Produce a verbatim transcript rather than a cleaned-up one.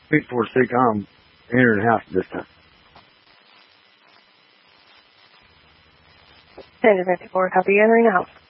eight four six, I'm entering the house this time. ten fifty-four, copy, entering the house.